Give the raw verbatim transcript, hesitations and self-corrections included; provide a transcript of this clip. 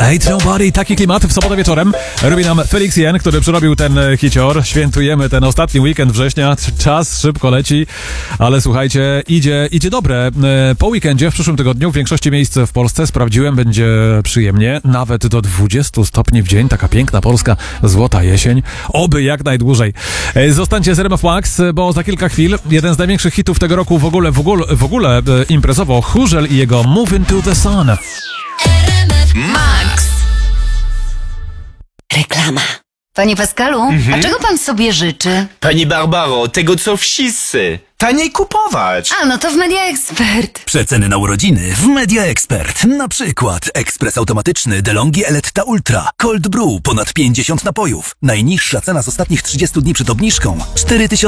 Ain't Nobody, taki klimat w sobotę wieczorem. Robi nam Felix Jen, który przerobił ten hicior. Świętujemy ten ostatni weekend września. Czas szybko leci, ale słuchajcie, idzie, idzie dobre. Po weekendzie w przyszłym tygodniu w większości miejsc w Polsce sprawdziłem, będzie przyjemnie. Nawet do dwudziestu stopni w dzień. Taka piękna polska złota jesień. Oby jak najdłużej. Zostańcie z R M F Max, bo za kilka chwil jeden z największych hitów tego roku w ogóle, w ogóle, w ogóle imprezowo. Chórzel i jego Move Into the Sun. Max. Reklama. Panie Pascalu, mhm. a czego pan sobie życzy? Pani Barbaro, tego co wszyscy. Taniej kupować. A, no to w Media Expert. Przeceny na urodziny w Media Expert. Na przykład ekspres automatyczny DeLonghi Eletta Ultra. Cold Brew, ponad pięćdziesiąt napojów. Najniższa cena z ostatnich trzydziestu dni przed obniżką cztery tysiące